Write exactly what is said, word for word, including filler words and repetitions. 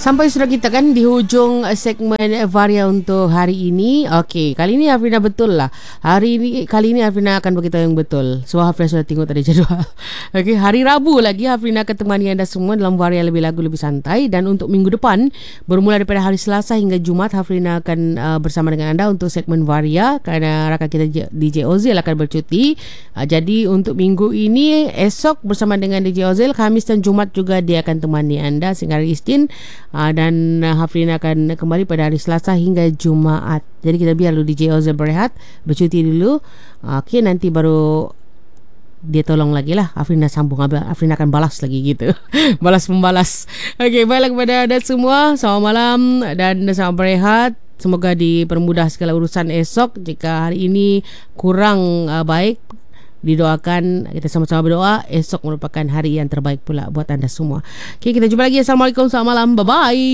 Sampai sudah kita kan di hujung segmen Varia untuk hari ini. Okey, kali ini Afrina betul lah. Hari ini kali ini Afrina akan beritahu yang betul. So Afrina sudah tengok tadi jadual. Okey, hari Rabu lagi Afrina akan temani anda semua dalam Varia lebih lagu lebih santai, dan untuk minggu depan bermula daripada hari Selasa hingga Jumaat Afrina akan uh, bersama dengan anda untuk segmen Varia kerana rakan kita D J Ozil akan bercuti. Uh, jadi untuk minggu ini esok bersama dengan D J Ozil, Khamis dan Jumaat juga dia akan temani anda sehingga hari Isnin. Uh, dan uh, Hafrina akan kembali pada hari Selasa hingga Jumaat. Jadi kita biar dulu D J Ozil berehat, bercuti dulu. uh, Okey, nanti baru dia tolong lagi lah. Hafrina sambung, Hafrina akan balas lagi gitu. Balas membalas. Okey, baiklah kepada anda semua, selamat malam dan selamat berehat. Semoga dipermudah segala urusan esok. Jika hari ini kurang uh, baik, didoakan, kita sama-sama berdoa esok merupakan hari yang terbaik pula buat anda semua. Okay, kita jumpa lagi. Assalamualaikum, selamat malam, bye bye.